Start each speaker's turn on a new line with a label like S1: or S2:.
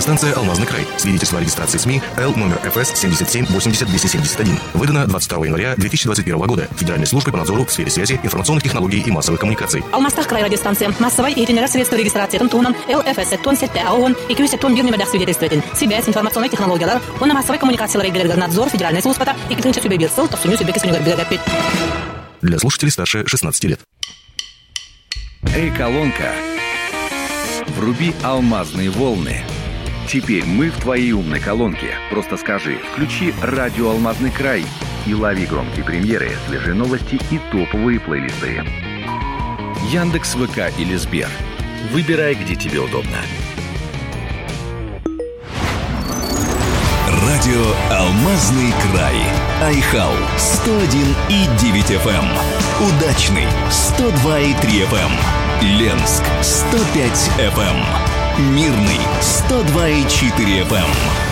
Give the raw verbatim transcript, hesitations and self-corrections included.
S1: Радиостанция «Алмазный край». Свидетельство о регистрации СМИ Л номер эф эс семьдесят семь восемьдесят двести семьдесят один. Выдано двадцать второго января две тысячи двадцать первого года Федеральной службой по надзору в сфере связи, информационных технологий и массовых коммуникаций.
S2: Алмастах край радиостанция. Массовой и итинер средства регистрации Тонтунан Л эф эс тон сетте АОН и кюсе тон бирни медах свидетельствует. Связь, информационные технологии, он на массовой коммуникации регулярный надзор Федеральной службы и клинча себе бил ссыл, то сумю себе кисуню горбилогапит.
S1: Для слушателей старше шестнадцати лет.
S3: Эй, колонка, вруби алмазные волны. Теперь мы в твоей умной колонке. Просто скажи, включи радио «Алмазный край» и лови громкие премьеры, свежие новости и топовые плейлисты. Яндекс, ВК или Сбер. Выбирай, где тебе удобно.
S4: Радио «Алмазный край». Айхал сто один и девять эф эм. Удачный сто два и три эф эм. Ленск сто пять эф эм. Мирный сто два и четыре эф эм.